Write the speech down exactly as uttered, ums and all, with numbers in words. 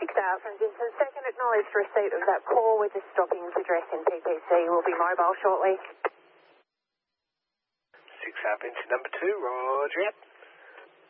six hours from Vincent. Second, acknowledged receipt of that call. We're just stopping to dress in P P C. We'll be mobile shortly. six hour Vincent number two, roger.